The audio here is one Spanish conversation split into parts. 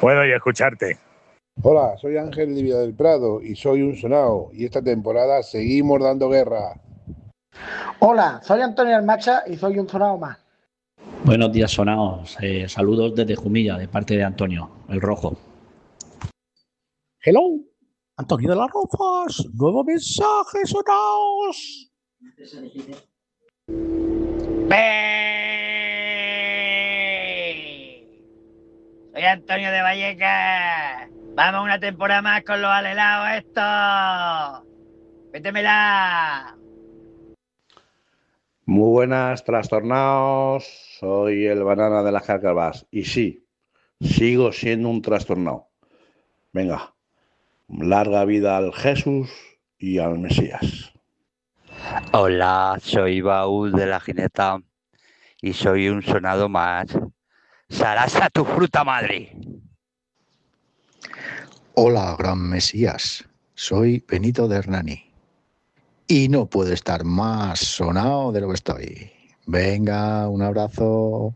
Puedo y escucharte. Hola, soy Ángel de Villa del Prado y soy un sonao. Y esta temporada seguimos dando guerra. Hola, soy Antonio Almacha y soy un sonao más. Buenos días, sonaos. Saludos desde Jumilla, de parte de Antonio, el rojo. Hello, Antonio de las Rozas. Nuevo mensaje, sonaos. Soy Antonio de Vallecas. Vamos una temporada más con los alelados estos. Métemela. Muy buenas, trastornados. Soy el banana de las Carcabas. Y sí, sigo siendo un trastornado. Venga, larga vida al Jesús y al Mesías. Hola, soy Baúl de la Jineta y soy un sonado más. ¡Sarasa tu fruta madre! Hola, gran Mesías. Soy Benito de Hernani. Y no puedo estar más sonado de lo que estoy. Venga, un abrazo.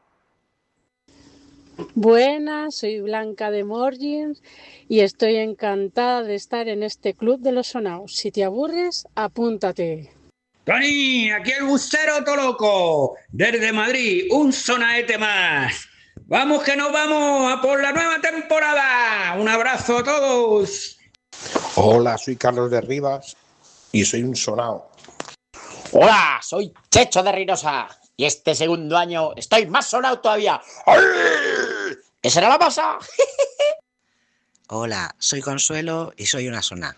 Buenas, soy Blanca de Morgins y estoy encantada de estar en este club de los sonaos. Si te aburres, apúntate. Tony, aquí el bucero Toloco, desde Madrid, un sonaete más. Vamos que nos vamos a por la nueva temporada. Un abrazo a todos. Hola, soy Carlos de Rivas y soy un sonao. Hola, soy Checho de Reynosa y este segundo año estoy más sonado todavía. ¿Qué será la masa? Hola, soy Consuelo y soy una sona.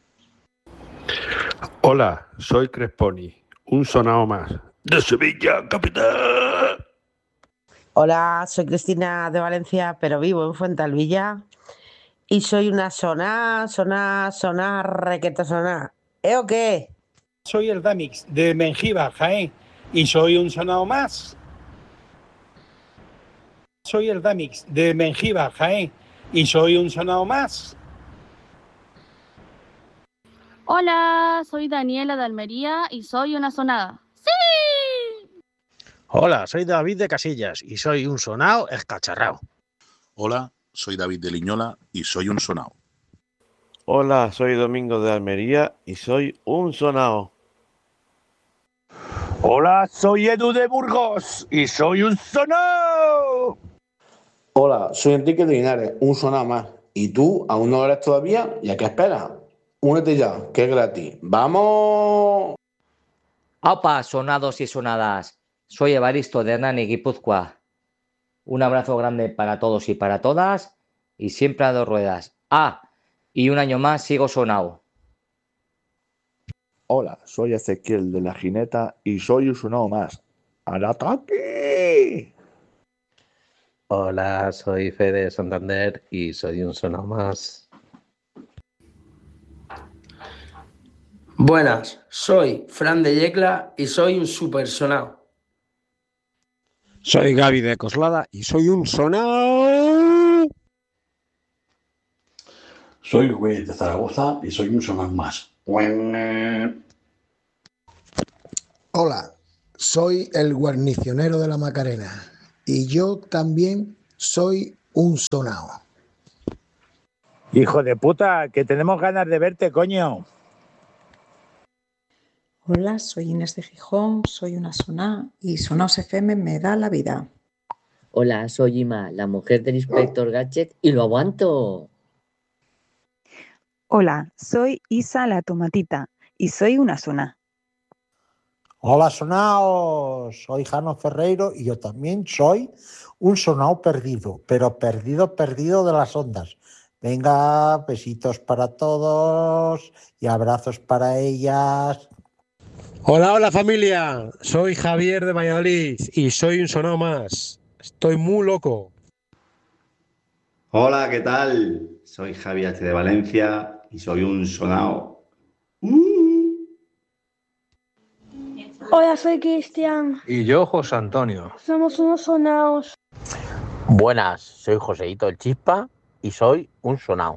Hola, soy Cresponi, un sonao más. De Sevilla, capitán. Hola, soy Cristina de Valencia, pero vivo en Fuentalvilla y soy una soná, requeta soná. ¿Eh o qué? Soy el Damix de Mengiba, Jaén, y soy un sonao más. Soy el Damix de Mengiba, Jaén, y soy un sonao más. Hola, soy Daniela de Almería y soy una sonada. ¡Sí! Hola, soy David de Casillas y soy un sonao escacharrao. Hola, soy David de Liñola y soy un sonao. Hola, soy Domingo de Almería y soy un sonao. Hola, soy Edu de Burgos y soy un sonao. Hola, soy Enrique de Linares, un sonao más. ¿Y tú aún no lo eres todavía? ¿Y a qué esperas? Únete ya, que es gratis. ¡Vamos! ¡Opa, sonados y sonadas! Soy Evaristo de Hernani, Guipúzcoa. Un abrazo grande para todos y para todas y siempre a dos ruedas. Y un año más sigo sonado. Hola, soy Ezequiel de la Jineta y soy un sonao más. ¡Al ataque! Hola, soy Fede de Santander y soy un sonao más. Buenas, soy Fran de Yecla y soy un super sonao. Soy Gaby de Coslada y soy un sonao. Soy Rubén de Zaragoza y soy un sonao más. Hola, soy el guarnicionero de la Macarena y yo también soy un sonao. Hijo de puta, que tenemos ganas de verte, coño. Hola, soy Inés de Gijón, soy una soná y Sonaos FM me da la vida. Hola, soy Ima, la mujer del inspector Gadget y lo aguanto. Hola, soy Isa la Tomatita y soy una soná. Hola, sonaos. Soy Jano Ferreiro y yo también soy un sonao perdido, pero perdido de las ondas. Venga, besitos para todos y abrazos para ellas. Hola familia, soy Javier de Valladolid y soy un sonao más. Estoy muy loco. Hola, ¿qué tal? Soy Javi H. de Valencia y soy un sonao. Hola, soy Cristian. Y yo, José Antonio. Somos unos sonaos. Buenas, soy Joseito el Chispa y soy un sonao.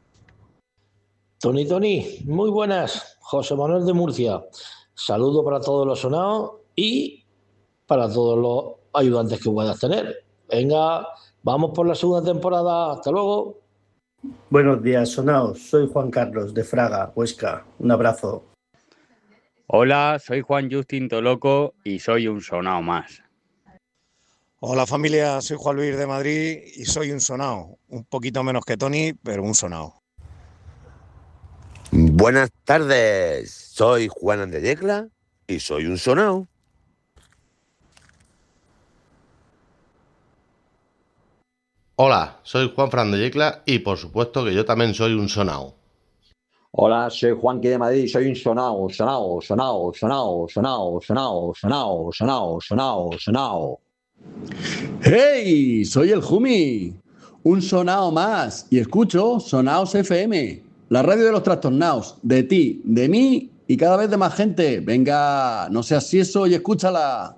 Tony, muy buenas. José Manuel de Murcia. Saludo para todos los sonaos y para todos los ayudantes que puedas tener. Venga, Vamos por la segunda temporada. Hasta luego. Buenos días, sonaos. Soy Juan Carlos de Fraga, Huesca. Un abrazo. Hola, soy Juan Justin Toloco y soy un sonao más. Hola familia, soy Juan Luis de Madrid y soy un sonao. Un poquito menos que Tony, pero un sonao. Buenas tardes, soy Juan de Yecla y soy un sonao. Hola, soy Juan Fran de Yecla y por supuesto que yo también soy un sonao. Hola, soy Juanqui de Madrid, soy un sonao, sonao, sonao, sonao, sonao, sonao, sonao, sonao, sonao, sonao. ¡Hey! Soy el Jumi, un sonao más y escucho Sonaos FM, la radio de los trastornados, de ti, de mí y cada vez de más gente. Venga, no seas sieso y escúchala.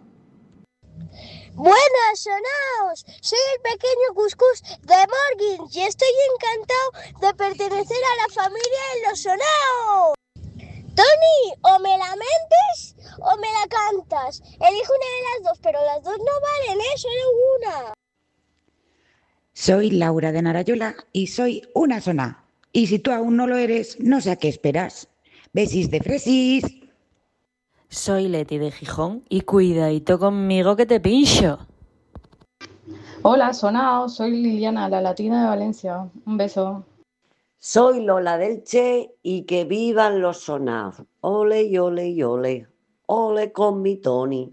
Buenas, sonaos. Soy el pequeño Cuscús de Morgins y estoy encantado de pertenecer a la familia de los sonaos. Tony, o me la mentes o me la cantas. Elijo una de las dos, pero las dos no valen, solo una. Soy Laura de Narayola y soy una soná. Y si tú aún no lo eres, no sé a qué esperas. Besis de fresis. Soy Leti de Gijón y cuidadito conmigo que te pincho. Hola, sonaos, soy Liliana, la latina de Valencia. Un beso. Soy Lola del Che y que vivan los sonaos. Ole y ole y ole. Ole con mi Tony.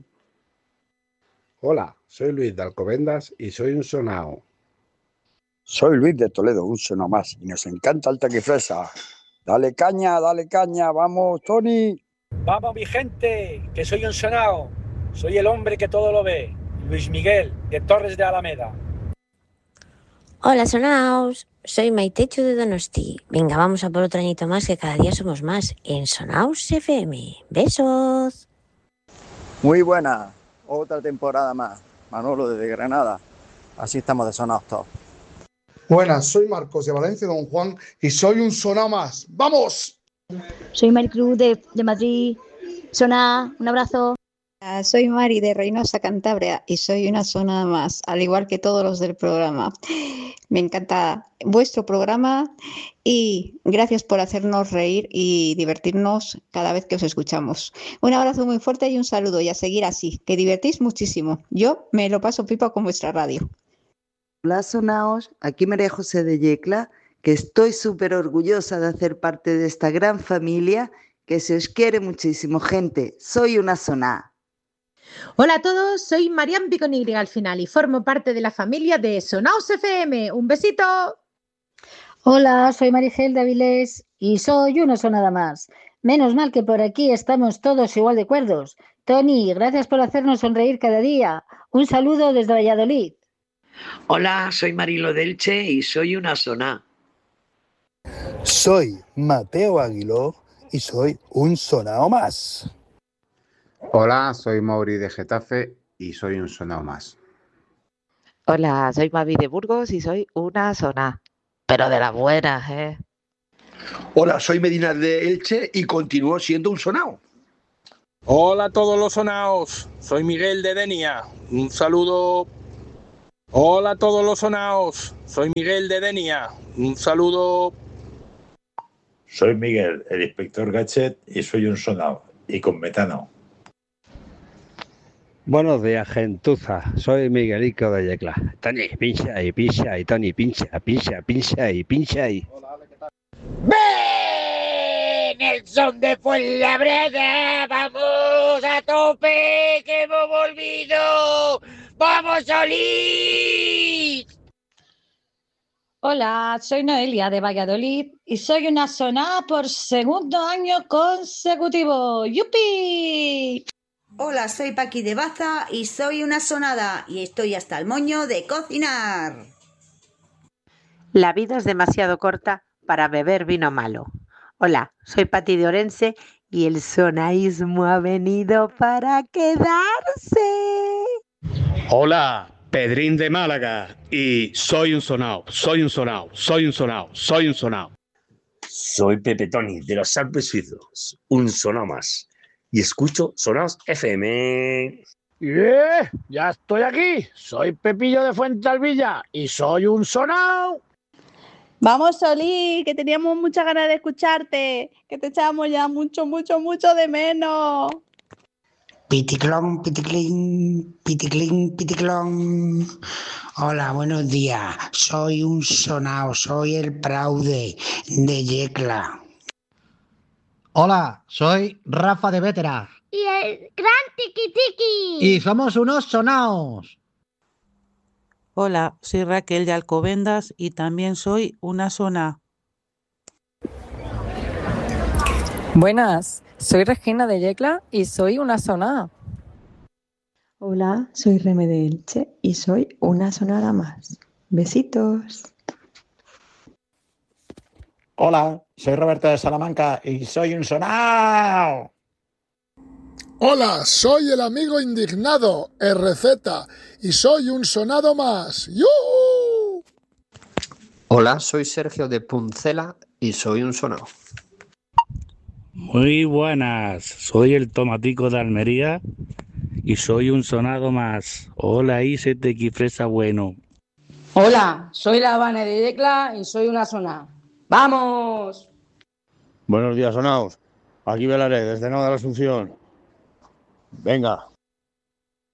Hola, soy Luis de Alcobendas y soy un sonao. Soy Luis de Toledo, un sonao más, y nos encanta el taquifresa. Dale caña, vamos, Tony. Vamos, mi gente, que soy un sonao. Soy el hombre que todo lo ve. Luis Miguel, de Torres de Alameda. Hola, sonaos. Soy Maitechu de Donosti. Venga, vamos a por otro añito más, que cada día somos más en Sonaos FM. Besos. Muy buena, otra temporada más. Manolo desde Granada. Así estamos de sonaos todos. Buenas, soy Marcos de Valencia, Don Juan, y soy un sonao más. ¡Vamos! Soy Maricruz de Madrid. Soná, un abrazo. Soy Mari de Reynosa, Cantabria, y soy una sonada más, al igual que todos los del programa. Me encanta vuestro programa y gracias por hacernos reír y divertirnos cada vez que os escuchamos. Un abrazo muy fuerte y un saludo, y a seguir así, que divertís muchísimo. Yo me lo paso pipa con vuestra radio. Hola, sonaos, aquí María José de Yecla, que estoy súper orgullosa de hacer parte de esta gran familia, que se os quiere muchísimo, gente. Soy una soná. Hola a todos, soy Marian con Y al final y formo parte de la familia de Sonaos FM. ¡Un besito! Hola, soy Marigel de Avilés y soy una sonada más. Menos mal que por aquí estamos todos igual de cuerdos. Tony, gracias por hacernos sonreír cada día. Un saludo desde Valladolid. Hola, soy Marilo Delche y soy una soná. Soy Mateo Aguiló y soy un sonao más. Hola, soy Mauri de Getafe y soy un sonao más. Hola, soy Mavi de Burgos y soy una soná, pero de las buenas, ¿eh? Hola, soy Medina de Elche y continúo siendo un sonao. Hola a todos los sonaos, soy Miguel de Denia, un saludo. Hola a todos los sonaos, soy Miguel de Denia, un saludo. Soy Miguel, el inspector Gachet, y soy un sonao, y con metano. Buenos días, gentuza. Soy Miguelico de Yecla. Tony, pincha y Tony, pincha y pincha y. ¡Ven! El son de Fuenlabrada. ¡Vamos a tope! ¡Que hemos volvido! ¡Vamos, Solís! Hola, soy Noelia de Valladolid y soy una soná por segundo año consecutivo. ¡Yupi! Hola, soy Paqui de Baza y soy una sonada y estoy hasta el moño de cocinar. La vida es demasiado corta para beber vino malo. Hola, soy Pati de Orense y el sonaísmo ha venido para quedarse. Hola, Pedrín de Málaga y soy un sonao, soy un sonao, soy un sonao, soy un sonao. Soy Pepe Tony de los Alpes Suizos, un sonao más. Y escucho Sonaos FM. Ya estoy aquí. Soy Pepillo de Fuentealbilla y soy un sonao. Vamos, Solí, que teníamos muchas ganas de escucharte, que te echábamos ya mucho de menos. Piticlón, piticlín, piticlín, piticlón. Hola, buenos días. Soy un sonao, soy el Praude de Yecla. Hola, soy Rafa de Vétera. Y el gran Tiki Tiki. Y somos unos sonaos. Hola, soy Raquel de Alcobendas y también soy una sona. Buenas, soy Regina de Yecla y soy una sona. Hola, soy Reme de Elche y soy una sonada más. Besitos. Hola, soy Roberto de Salamanca y soy un sonao. Hola, soy el amigo indignado, RZ, y soy un sonado más. ¡Yuhu! Hola, soy Sergio de Puncela y soy un sonado. Muy buenas, soy el Tomatico de Almería y soy un sonado más. Hola, Iseteki Fresa Bueno. Hola, soy la Habana de Yecla y soy una sona. ¡Vamos! Buenos días, sonaos. Aquí Velaré, desde Nova de la Asunción. Venga,